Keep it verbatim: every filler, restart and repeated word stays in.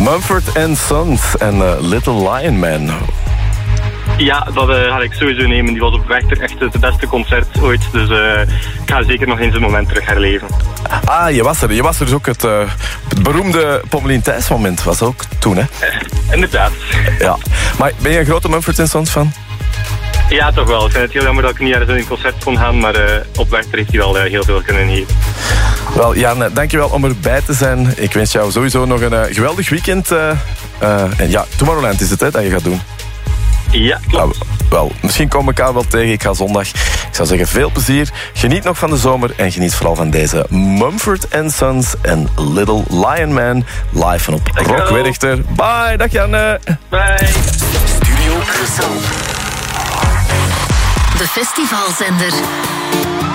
Mumford and Sons en uh, Little Lion Man. Ja, dat uh, ga ik sowieso nemen. Die was op Werchter echt het beste concert ooit. Dus uh, ik ga zeker nog eens een moment terug herleven. Ah, je was er. Je was er dus ook het, uh, het beroemde Pommelien Thijs moment. Was ook toen, hè? Uh, inderdaad. Ja. Maar ben je een grote Mumford and Sons fan? Ja, toch wel. Ik vind het heel jammer dat ik niet ergens in een concert kon gaan. Maar uh, op Werchter heeft hij wel uh, heel veel kunnen geven. Wel, Jan, dankjewel om erbij te zijn. Ik wens jou sowieso nog een uh, geweldig weekend. Uh, uh, en ja, Tomorrowland is het, hè, dat je gaat doen. Ja, klopt. Nou, wel, misschien komen we elkaar wel tegen. Ik ga zondag. Ik zou zeggen, veel plezier. Geniet nog van de zomer en geniet vooral van deze Mumford and Sons en Little Lion Man live van op Rock Werchter. Bye, dag Janne. Bye. Studio Brussel. De festivalzender.